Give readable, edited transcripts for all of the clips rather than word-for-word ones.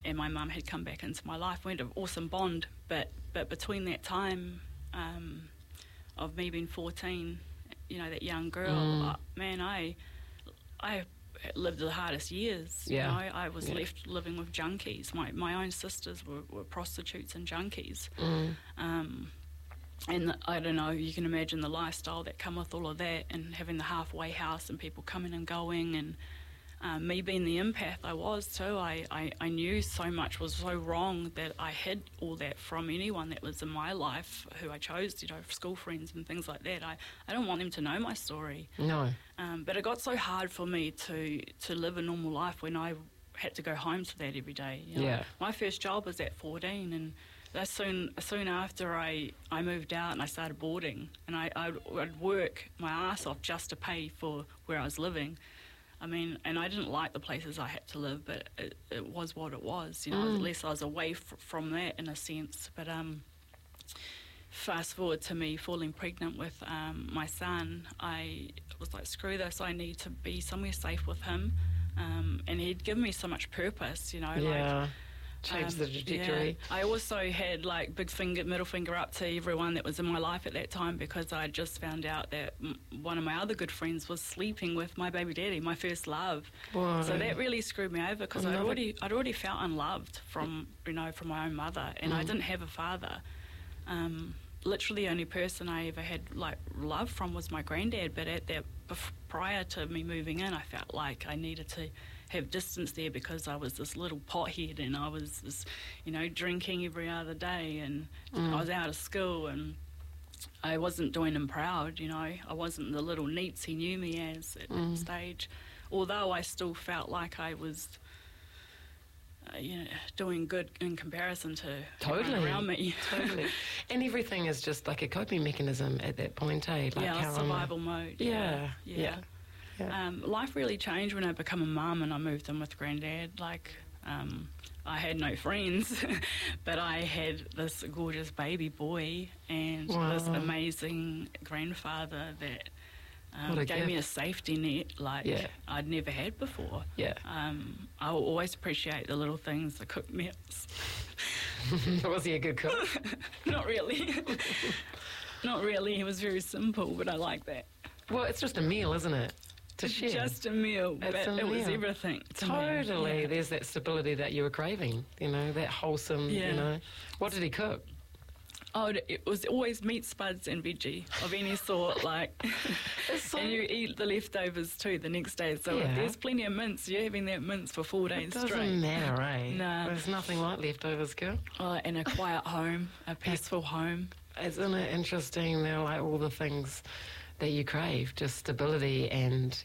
my mum had come back into my life. We had an awesome bond, but between that time of me being 14, that young girl, I lived the hardest years. Yeah. I was left living with junkies. My own sisters were prostitutes and junkies. And I don't know, you can imagine the lifestyle that come with all of that, and having the halfway house and people coming and going, and me being the empath I was too. I knew so much was so wrong that I hid all that from anyone that was in my life who I chose, school friends and things like that. I don't want them to know my story. No. But it got so hard for me to live a normal life when I had to go home to that every day. Yeah. My first job was at 14, and soon after I moved out and I started boarding, and I'd work my ass off just to pay for where I was living. I mean, and I didn't like the places I had to live, but it was what it was. At least I was away from that in a sense. But fast forward to me falling pregnant with my son, I was like, screw this, I need to be somewhere safe with him. And he'd given me so much purpose, Change the trajectory. Yeah. I also had middle finger up to everyone that was in my life at that time, because I just found out that one of my other good friends was sleeping with my baby daddy, my first love. Whoa. So that really screwed me over, because I'd already felt unloved from my own mother, and I didn't have a father. Literally, the only person I ever had love from was my granddad. But prior to me moving in, I felt like I needed to have distance there, because I was this little pothead, and I was this, drinking every other day, and I was out of school, and I wasn't doing him proud. I wasn't the little neats he knew me as at that stage. Although I still felt like I was doing good in comparison to everyone around me. Totally. And everything is just like a coping mechanism at that point, eh? Survival mode. Yeah. Life really changed when I became a mum and I moved in with Granddad. I had no friends, but I had this gorgeous baby boy and this amazing grandfather that gave me a safety net I'd never had before. Yeah. I will always appreciate the little things, the cooked meals. Was he a good cook? Not really. Not really. He was very simple, but I like that. Well, it's just a meal, isn't it? To share. Just a meal, but it was everything. Totally. There's that stability that you were craving, that wholesome, What did he cook? Oh, it was always meat, spuds and veggie of any sort, and you eat the leftovers too the next day. So if there's plenty of mince, you're having that mince for 4 days straight. It doesn't matter, eh? No. There's nothing like leftovers, girl. Oh, and a quiet home, a peaceful home. Isn't it interesting? They're like all the things that you crave, just stability and,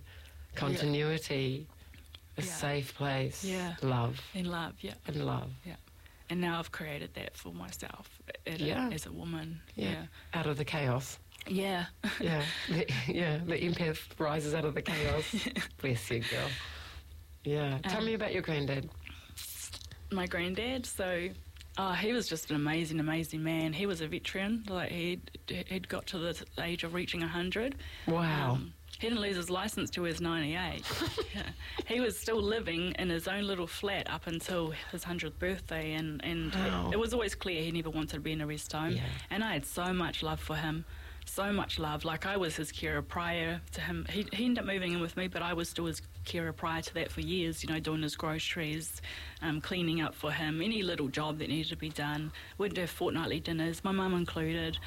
continuity, a safe place, love. And love, yeah. And love. Yeah. And now I've created that for myself as a woman. Yeah. Out of the chaos. Yeah. Yeah. The empath rises out of the chaos. Bless you, girl. Yeah. Tell me about your granddad. My granddad, so he was just an amazing, amazing man. He was a veteran. He'd got to the age of reaching 100. Wow. He didn't lose his licence till he was 98. He was still living in his own little flat up until his 100th birthday, and it was always clear he never wanted to be in a rest home. Yeah. And I had so much love for him, so much love. I was his carer prior to him. He ended up moving in with me, but I was still his carer prior to that for years, doing his groceries, cleaning up for him, any little job that needed to be done. We'd do fortnightly dinners, my mum included.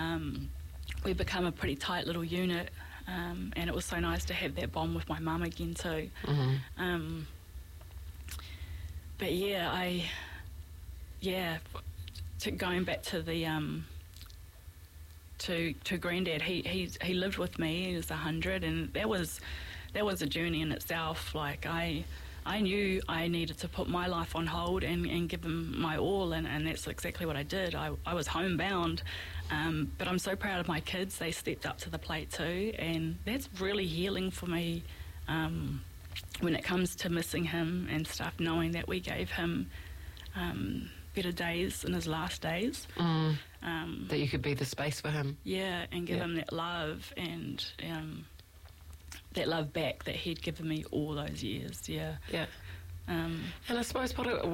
We become a pretty tight little unit. And it was so nice to have that bond with my mum again too. Mm-hmm. But going back to the to Granddad, he lived with me. He was 100, and that was a journey in itself. I knew I needed to put my life on hold and give him my all, and that's exactly what I did. I was homebound, but I'm so proud of my kids. They stepped up to the plate too, and that's really healing for me when it comes to missing him and stuff, knowing that we gave him better days in his last days. That you could be the space for him. Yeah, and give him that love and that love back that he'd given me all those years. Yeah. Yeah. And I suppose